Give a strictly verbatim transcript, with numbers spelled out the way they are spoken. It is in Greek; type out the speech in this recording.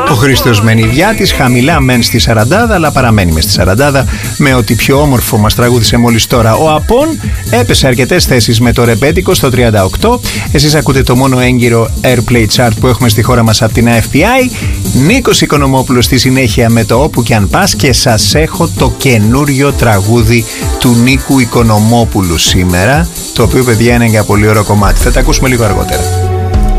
Ο Χρήστος Μενιδιάτης, χαμηλά μεν στη σαραντάδα, αλλά παραμένει μες στη σαραντάδα, με ό,τι πιο όμορφο μας τραγούδισε μόλις τώρα. Ο Απών έπεσε αρκετές θέσεις με το ρεμπέτικο στο τριάντα οκτώ. Εσείς ακούτε το μόνο έγκυρο Airplay Chart που έχουμε στη χώρα μας από την εφ πι άι. Νίκος Οικονομόπουλος στη συνέχεια με το Όπου κι αν πας, και σας έχω το καινούριο τραγούδι του Νίκου Οικονομόπουλου σήμερα, το οποίο, παιδιά, είναι για πολύ ωραίο κομμάτι. Θα τα ακούσουμε λίγο αργότερα.